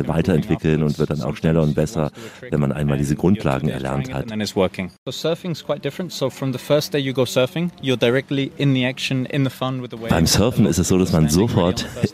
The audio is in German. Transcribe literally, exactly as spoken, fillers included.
schnell weiterentwickeln und wird dann auch schneller und besser, wenn man einmal diese Grundlagen erlernt hat. Beim Surfen ist es so, dass man sofort